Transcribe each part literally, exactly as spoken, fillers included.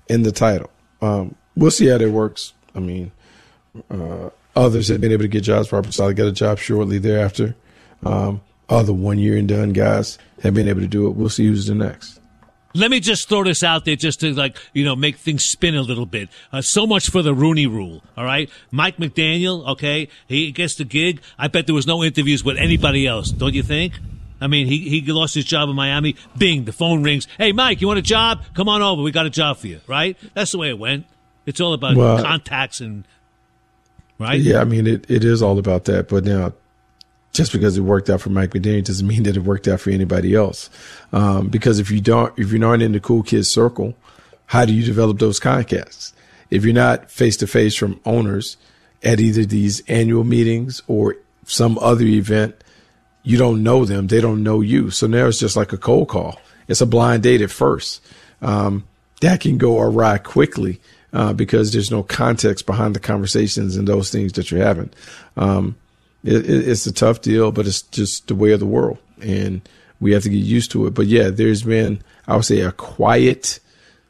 in the title. Um, we'll see how that works. I mean, uh, others have been able to get jobs. Robert Saleh got a job shortly thereafter. Um, other one-year and done guys have been able to do it. We'll see who's the next. Let me just throw this out there just to, like, you know, make things spin a little bit. Uh, so much for the Rooney Rule, all right? Mike McDaniel, okay, he gets the gig. I bet there was no interviews with anybody else, don't you think? I mean, he he lost his job in Miami. Bing, the phone rings. Hey, Mike, you want a job? Come on over. We got a job for you, right? That's the way it went. It's all about well, contacts and, right? Yeah, I mean, it, it is all about that. But now, just because it worked out for Mike McDaniel doesn't mean that it worked out for anybody else. Um, because if you don't, if you're not in the cool kids circle, how do you develop those contacts? If you're not face to face from owners at either these annual meetings or some other event, you don't know them. They don't know you. So now it's just like a cold call. It's a blind date at first. Um, that can go awry quickly uh, because there's no context behind the conversations and those things that you're having. Um, it, it, it's a tough deal, but it's just the way of the world, and we have to get used to it. But yeah, there's been, I would say, a quiet,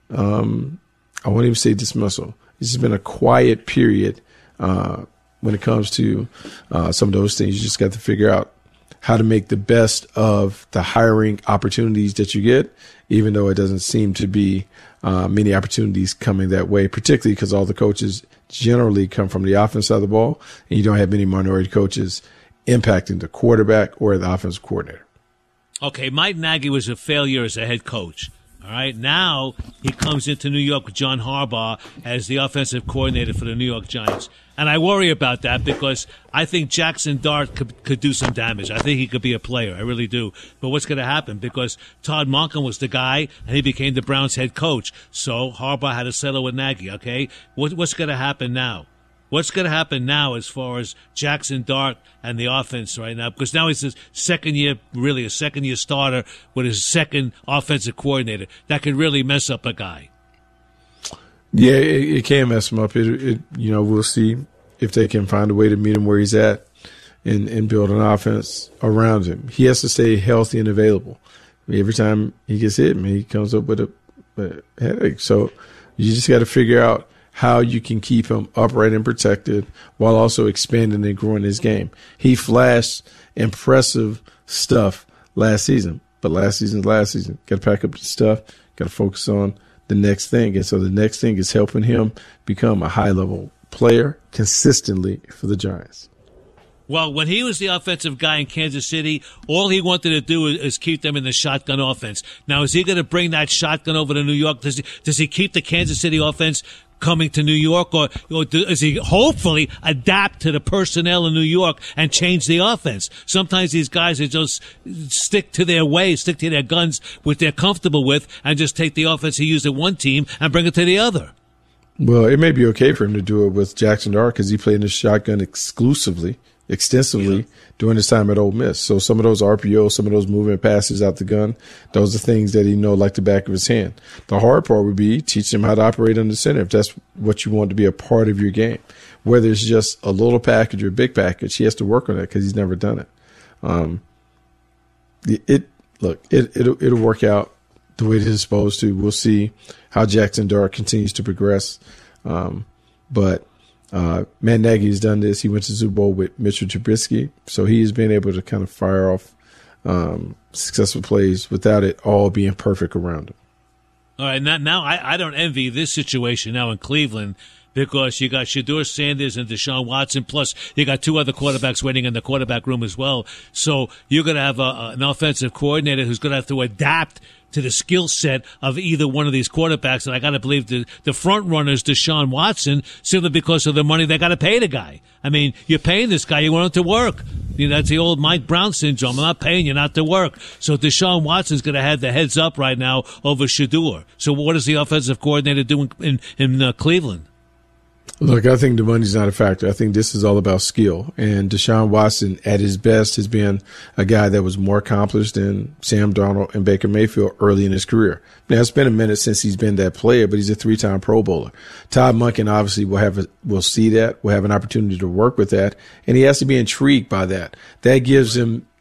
um, I won't even say dismissal. It's just been a quiet period uh, when it comes to uh, some of those things. You just got to figure out how to make the best of the hiring opportunities that you get, even though it doesn't seem to be uh, many opportunities coming that way, particularly because all the coaches generally come from the offense side of the ball, and you don't have many minority coaches impacting the quarterback or the offensive coordinator. Okay, Mike Nagy was a failure as a head coach. All right, now he comes into New York with John Harbaugh as the offensive coordinator for the New York Giants. And I worry about that because I think Jackson Dart could, could do some damage. I think he could be a player. I really do. But what's going to happen? Because Todd Monken was the guy, and he became the Browns head coach. So Harbaugh had to settle with Nagy, okay? What, what's going to happen now? What's going to happen now as far as Jackson Dart and the offense right now? Because now he's a second year, really a second year starter with his second offensive coordinator. That could really mess up a guy. Yeah, it, it can mess him up. It, it, you know, we'll see if they can find a way to meet him where he's at and, and build an offense around him. He has to stay healthy and available. I mean, every time he gets hit, man, he comes up with a, a headache. So you just got to figure out how you can keep him upright and protected while also expanding and growing his game. He flashed impressive stuff last season, but last season's last season. Got to pack up the stuff, got to focus on the next thing. And so the next thing is helping him become a high-level player consistently for the Giants. Well, when he was the offensive guy in Kansas City, all he wanted to do is, is keep them in the shotgun offense. Now, is he going to bring that shotgun over to New York? Does he, does he keep the Kansas City offense coming to New York, or, or does he hopefully adapt to the personnel in New York and change the offense? Sometimes these guys are just stick to their way, stick to their guns, what they're comfortable with, and just take the offense he used at one team and bring it to the other. Well, it may be okay for him to do it with Jackson Dart because he played in the shotgun exclusively, extensively yeah. during his time at Ole Miss. So some of those R P Os, some of those movement passes out the gun, those are things that he know like the back of his hand. The hard part would be teach him how to operate under center if that's what you want to be a part of your game. Whether it's just a little package or a big package, he has to work on that because he's never done it. Um, it, it look, it, it'll, it'll work out the way it is supposed to. We'll see how Jackson Dart continues to progress. Um, but Uh, Matt Nagy has done this. He went to the Super Bowl with Mitchell Trubisky, so he has been able to kind of fire off um, successful plays without it all being perfect around him. All right, now, now I, I don't envy this situation now in Cleveland because you got Shedeur Sanders and Deshaun Watson, plus you got two other quarterbacks waiting in the quarterback room as well. So you're going to have a, an offensive coordinator who's going to have to adapt to the skill set of either one of these quarterbacks. And I got to believe the, the front runner is Deshaun Watson simply because of the money they got to pay the guy. I mean, you're paying this guy, you want him to work. You know, that's the old Mike Brown syndrome. I'm not paying you not to work. So Deshaun Watson's going to have the heads up right now over Shedeur. So what does the offensive coordinator do in, in, in uh, Cleveland? Look, I think the money's not a factor. I think this is all about skill. And Deshaun Watson, at his best, has been a guy that was more accomplished than Sam Darnold and Baker Mayfield early in his career. Now, it's been a minute since he's been that player, but he's a three-time Pro Bowler. Todd Monken obviously will have a, will see that, will have an opportunity to work with that, and he has to be intrigued by that. That gives him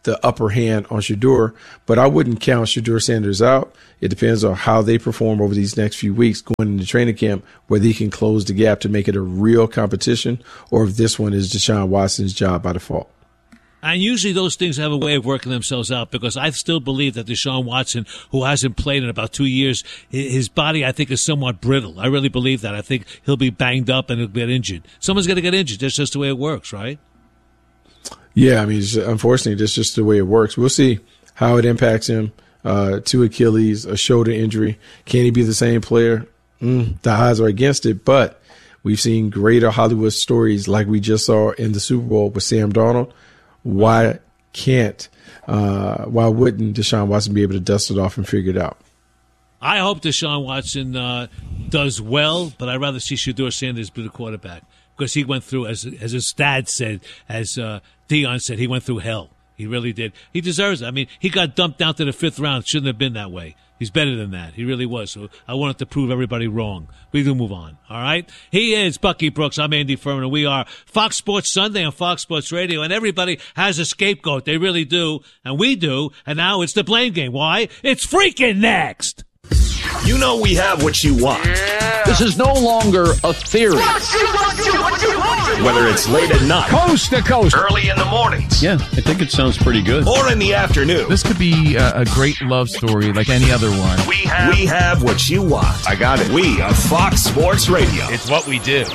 the upper hand on Shedeur, but I wouldn't count Shedeur Sanders out. It depends on how they perform over these next few weeks going into training camp, whether he can close the gap to make it a real competition, or if this one is Deshaun Watson's job by default. And usually those things have a way of working themselves out, because I still believe that Deshaun Watson, who hasn't played in about two years, his body, I think, is somewhat brittle. I really believe that. I think he'll be banged up and he'll get injured. Someone's going to get injured. That's just the way it works, right? Yeah, I mean, unfortunately, that's just the way it works. We'll see how it impacts him. Uh, two Achilles, a shoulder injury. Can he be the same player? Mm, the odds are against it, but we've seen greater Hollywood stories like we just saw in the Super Bowl with Sam Darnold. Why can't, uh, why wouldn't Deshaun Watson be able to dust it off and figure it out? I hope Deshaun Watson uh, does well, but I'd rather see Shedeur Sanders be the quarterback, because he went through, as as his dad said, as uh, Dion said, he went through hell. He really did. He deserves it. I mean, he got dumped down to the fifth round. Shouldn't have been that way. He's better than that. He really was. So I wanted to prove everybody wrong. We do move on. All right. He is Bucky Brooks. I'm Andy Furman, and we are Fox Sports Sunday on Fox Sports Radio. And everybody has a scapegoat. They really do. And we do. And now it's the blame game. Why? It's freaking next. You know we have what you want. Yeah. This is no longer a theory. What you, what you, what you want. Whether it's late at night, coast to coast, early in the mornings. Yeah, I think it sounds pretty good. Or in the afternoon. This could be a, a great love story like any other one. We have, we have what you want. I got it. We are Fox Sports Radio. It's what we do.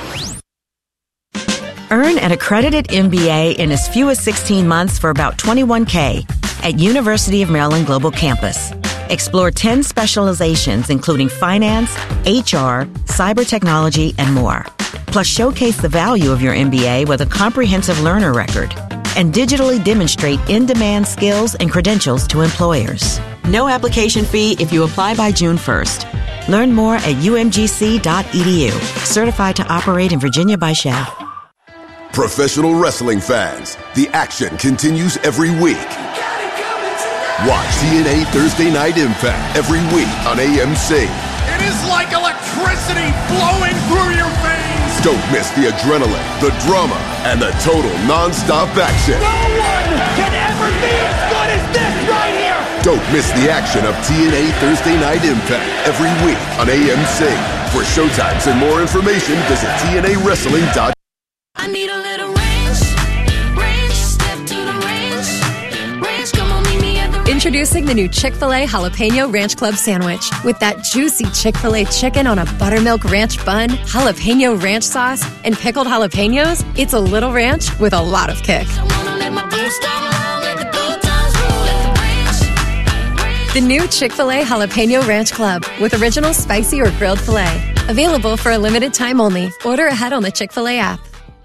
Earn an accredited M B A in as few as sixteen months for about twenty-one thousand dollars at University of Maryland Global Campus. Explore ten specializations, including finance, H R, cyber technology, and more. Plus, showcase the value of your M B A with a comprehensive learner record and digitally demonstrate in-demand skills and credentials to employers. No application fee if you apply by June first. Learn more at u m g c dot e d u. Certified to operate in Virginia by S C H A. Professional wrestling fans, the action continues every week. Watch T N A Thursday Night Impact every week on A M C. It is like electricity flowing through your veins. Don't miss the adrenaline, the drama, and the total non-stop action. No one can ever be as good as this right here. Don't miss the action of T N A Thursday Night Impact every week on A M C. For showtimes and more information, visit T N A wrestling dot com. I need a little range, range, step to the range, range, come on, meet me at the range. Introducing the new Chick-fil-A Jalapeno Ranch Club Sandwich. With that juicy Chick-fil-A chicken on a buttermilk ranch bun, jalapeno ranch sauce, and pickled jalapenos, it's a little ranch with a lot of kick. The new Chick-fil-A Jalapeno Ranch Club with original spicy or grilled filet. Available for a limited time only. Order ahead on the Chick-fil-A app.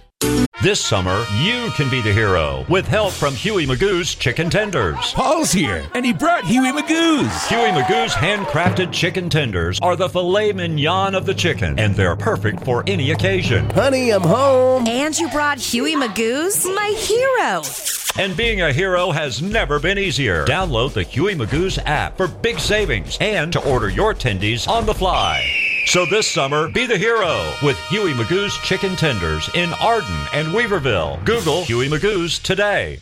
This summer, you can be the hero with help from Huey Magoo's Chicken Tenders. Paul's here, and he brought Huey Magoo's. Huey Magoo's handcrafted chicken tenders are the filet mignon of the chicken, and they're perfect for any occasion. Honey, I'm home. And you brought Huey Magoo's? My hero. And being a hero has never been easier. Download the Huey Magoo's app for big savings and to order your tendies on the fly. So this summer, be the hero with Huey Magoo's Chicken Tenders in Arden and Weaverville. Google Huey Magoo's today.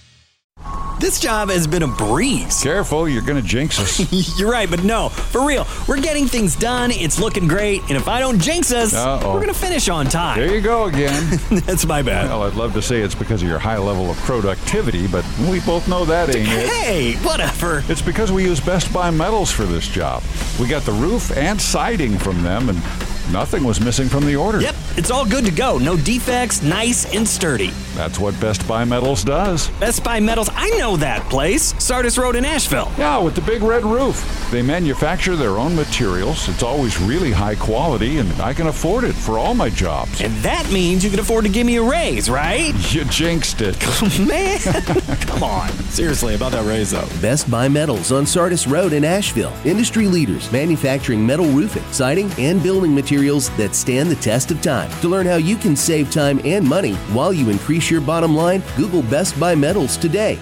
This job has been a breeze. Careful, you're going to jinx us. You're right, but no, for real. We're getting things done, it's looking great, and if I don't jinx us, Uh-oh. we're going to finish on time. There you go again. That's my bad. Well, I'd love to say it's because of your high level of productivity, but we both know that ain't it. Hey, whatever. It's because we use Best Buy Metals for this job. We got the roof and siding from them, and nothing was missing from the order. Yep, it's all good to go. No defects, nice and sturdy. That's what Best Buy Metals does. Best Buy Metals, I know that place. Sardis Road in Asheville. Yeah, with the big red roof. They manufacture their own materials. It's always really high quality, and I can afford it for all my jobs. And that means you can afford to give me a raise, right? You jinxed it. Man, come on. Seriously, about that raise, though. Best Buy Metals on Sardis Road in Asheville. Industry leaders manufacturing metal roofing, siding, and building materials that stand the test of time. To learn how you can save time and money while you increase your bottom line, Google Best Buy Metals today.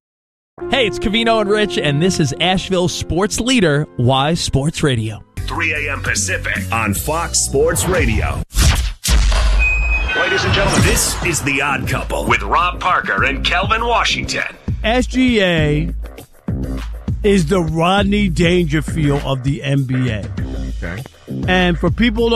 Hey, it's Covino and Rich, and this is Asheville Sports Leader, Wise Sports Radio. three a.m. Pacific on Fox Sports Radio. Ladies and gentlemen, this is The Odd Couple with Rob Parker and Kelvin Washington. S G A is the Rodney Dangerfield of the N B A. Okay. And for people